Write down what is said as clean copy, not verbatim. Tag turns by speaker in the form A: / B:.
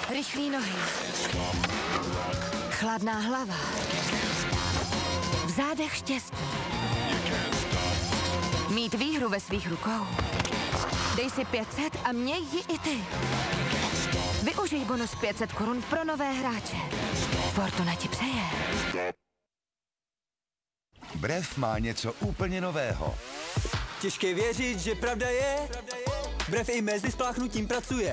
A: Rychlý nohy. Chladná hlava. V zádech štěstí. Mít výhru ve svých rukou. Dej si 500 a měj ji i ty. Využij bonus 500 korun pro nové hráče. Fortuna ti přeje.
B: Brev má něco úplně nového.
C: Těžké věřit, že pravda je. Brev i mezi spláchnutím pracuje.